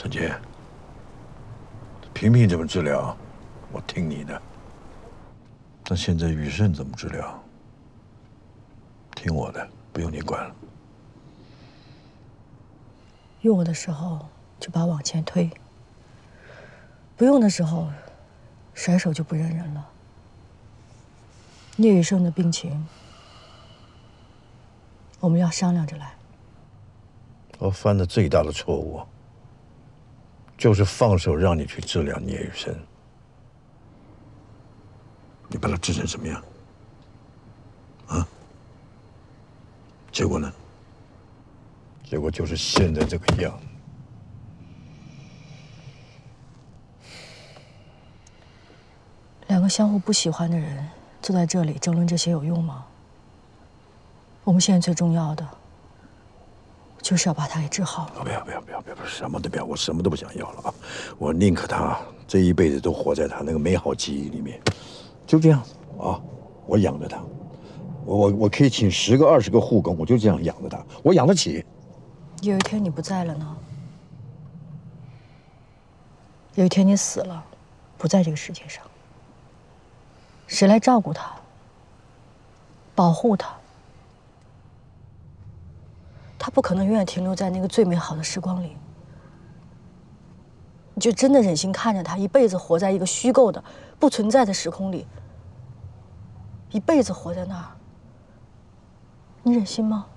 陈杰，萍萍怎么治疗，我听你的。但现在雨盛怎么治疗，听我的，不用你管了。 用我的时候就把往前推，不用的时候甩手就不认人了。聂雨盛的病情，我们要商量着来。 我犯的最大的错误，就是放手让你去治疗聂雨盛。你把他治成什么样？啊？结果呢？结果就是现在这个样。 两个相互不喜欢的人坐在这里争论这些有用吗？我们现在最重要的，就是要把他给治好。 不要，什么都不要，我什么都不想要了啊！我宁可他这一辈子都活在他那个美好记忆里面，就这样啊！我养着他，我可以请10个20个护工，我就这样养着他，我养得起。 有一天你不在了呢？有一天你死了，不在这个世界上，谁来照顾他？保护他？他不可能永远停留在那个最美好的时光里。你就真的忍心看着他一辈子活在一个虚构的、不存在的时空里，一辈子活在那儿？你忍心吗？